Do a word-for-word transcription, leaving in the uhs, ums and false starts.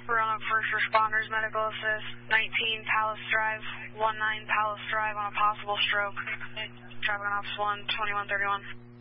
Roanoke First Responders Medical Assist, nineteen Palace Drive, nineteen Palace Drive on a possible stroke. Traffic on Ops one, twenty-one thirty-one.